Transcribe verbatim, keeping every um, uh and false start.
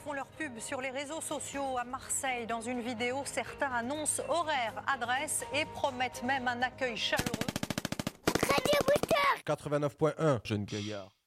font leur pub sur les réseaux sociaux à Marseille. Dans une vidéo, certains annoncent horaires, adresses et promettent même un accueil chaleureux. quatre-vingt-neuf point un, Jeune Gaillard.